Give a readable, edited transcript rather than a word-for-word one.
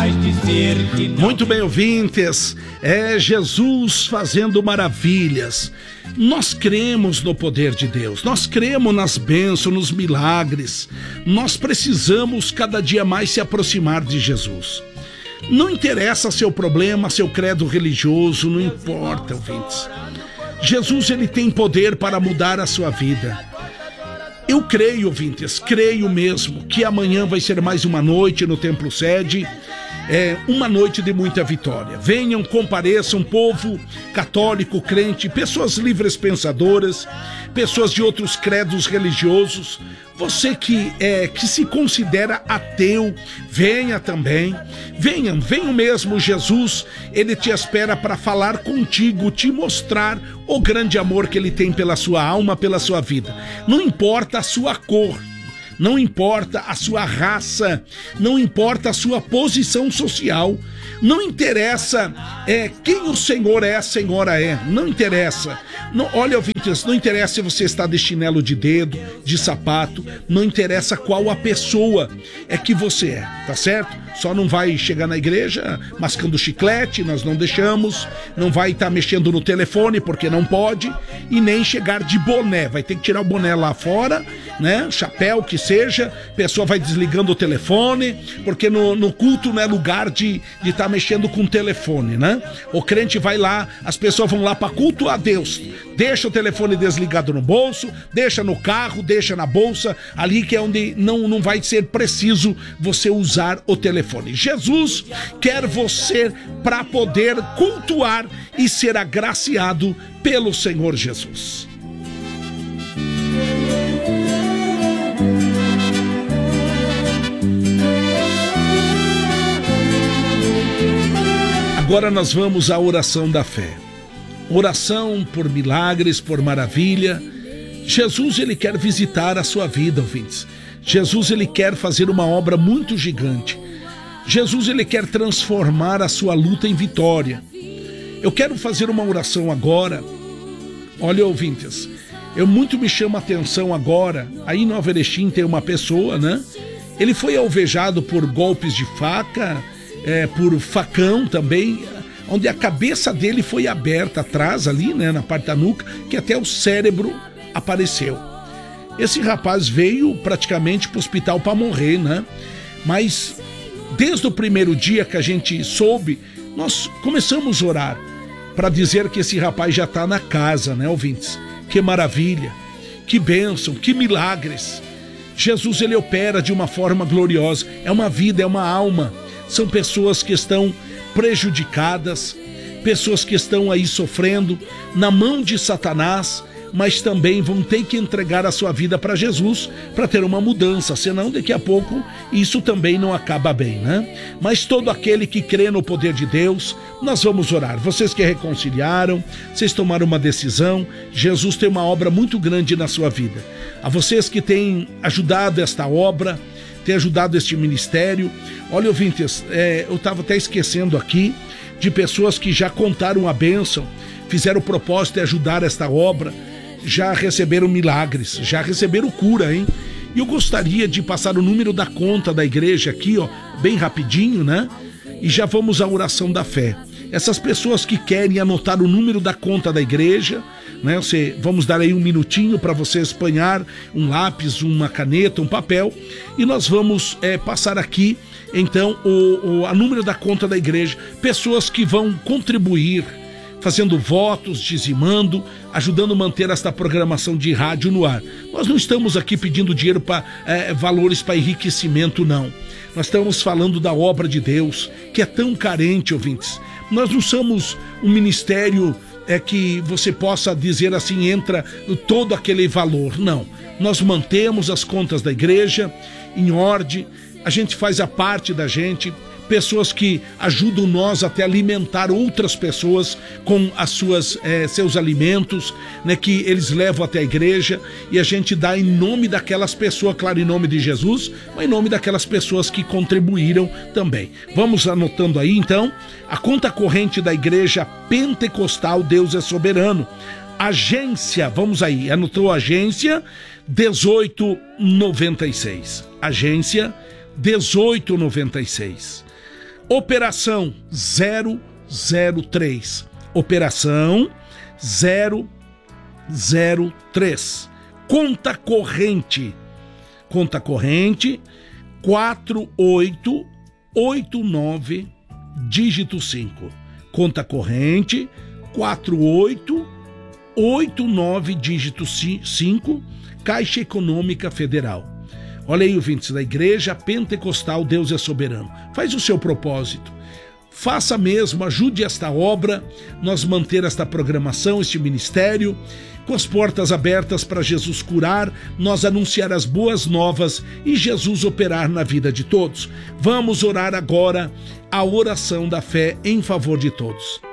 Muito bem, ouvintes, é Jesus fazendo maravilhas. Nós cremos no poder de Deus, nós cremos nas bênçãos, nos milagres. Nós precisamos cada dia mais se aproximar de Jesus. Não interessa seu problema, seu credo religioso, não importa, ouvintes. Jesus, ele tem poder para mudar a sua vida. Eu creio, ouvintes, creio mesmo que amanhã vai ser mais uma noite no Templo Sede, uma noite de muita vitória. Venham, compareçam, povo católico, crente, pessoas livres pensadoras, pessoas de outros credos religiosos. Você que se considera ateu, venha também. Venham mesmo. Jesus, ele te espera para falar contigo, te mostrar o grande amor que ele tem pela sua alma, pela sua vida. Não importa a sua cor, não importa a sua raça, não importa a sua posição social, não interessa quem o Senhor é, a Senhora é, não interessa. Não, olha, ouvintes, não interessa se você está de chinelo de dedo, de sapato, não interessa qual a pessoa que você é, tá certo? Só não vai chegar na igreja mascando chiclete, nós não deixamos, não vai estar mexendo no telefone porque não pode, e nem chegar de boné, vai ter que tirar o boné lá fora, né? Chapéu que seja, a pessoa vai desligando o telefone, porque no culto não é lugar de estar mexendo com o telefone, né? O crente vai lá, as pessoas vão lá para culto a Deus, deixa o telefone desligado no bolso, deixa no carro, deixa na bolsa, ali que é onde não vai ser preciso você usar o telefone. Jesus quer você para poder cultuar e ser agraciado pelo Senhor Jesus. Agora nós vamos à oração da fé. Oração por milagres, por maravilha. Jesus, ele quer visitar a sua vida, ouvintes. Jesus, ele quer fazer uma obra muito gigante. Jesus, ele quer transformar a sua luta em vitória. Eu quero fazer uma oração agora. Olha, ouvintes, muito me chama a atenção agora. Aí em Nova Erechim tem uma pessoa, né? Ele foi alvejado por golpes de faca, por facão também, onde a cabeça dele foi aberta atrás ali, né, na parte da nuca, que até o cérebro apareceu. Esse rapaz veio praticamente para o hospital para morrer, né? Mas desde o primeiro dia que a gente soube, nós começamos a orar para dizer que esse rapaz já está na casa, né, ouvintes? Que maravilha, que bênção, que milagres. Jesus, ele opera de uma forma gloriosa. É uma vida, é uma alma. São pessoas que estão prejudicadas, pessoas que estão aí sofrendo na mão de Satanás, mas também vão ter que entregar a sua vida para Jesus para ter uma mudança, senão daqui a pouco isso também não acaba bem, né? Mas todo aquele que crê no poder de Deus, nós vamos orar. Vocês que reconciliaram, vocês tomaram uma decisão, Jesus tem uma obra muito grande na sua vida. A vocês que têm ajudado esta obra, têm ajudado este ministério, olha, ouvintes, eu estava até esquecendo aqui de pessoas que já contaram a bênção, fizeram o propósito de ajudar esta obra, já receberam milagres, já receberam cura, hein? E eu gostaria de passar o número da conta da igreja aqui, ó, bem rapidinho, né? E já vamos à oração da fé. Essas pessoas que querem anotar o número da conta da igreja, né? Vamos dar aí um minutinho para você espanhar um lápis, uma caneta, um papel, e nós vamos passar aqui, então, o número da conta da igreja. Pessoas que vão contribuir, fazendo votos, dizimando, ajudando a manter esta programação de rádio no ar. Nós não estamos aqui pedindo dinheiro para valores para enriquecimento, não. Nós estamos falando da obra de Deus, que é tão carente, ouvintes. Nós não somos um ministério que você possa dizer assim, entra todo aquele valor. Não. Nós mantemos as contas da igreja em ordem, a gente faz a parte da gente, pessoas que ajudam nós até alimentar outras pessoas com as seus alimentos, né, que eles levam até a igreja, e a gente dá em nome daquelas pessoas, claro, em nome de Jesus, mas em nome daquelas pessoas que contribuíram também. Vamos anotando aí, então, a conta corrente da Igreja Pentecostal Deus é Soberano. Agência, vamos aí, anotou a agência 1896. Agência 1896. Operação 003. Operação 003. Conta corrente. Conta corrente 4889, dígito 5. Conta corrente 4889, dígito 5, Caixa Econômica Federal. Olha aí, ouvintes da Igreja Pentecostal Deus é Soberano. Faz o seu propósito. Faça mesmo, ajude esta obra, nós manter esta programação, este ministério, com as portas abertas para Jesus curar, nós anunciar as boas novas e Jesus operar na vida de todos. Vamos orar agora a oração da fé em favor de todos.